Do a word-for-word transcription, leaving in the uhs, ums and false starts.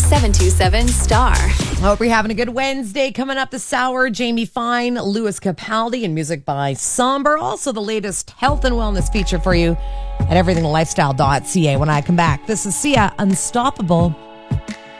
seven two seven star. Hope you're having a good Wednesday. Coming up this hour, Jamie Fine, Louis Capaldi, and music by Somber. Also, the latest health and wellness feature for you at everything lifestyle dot c a. When I come back, this is Sia, Unstoppable.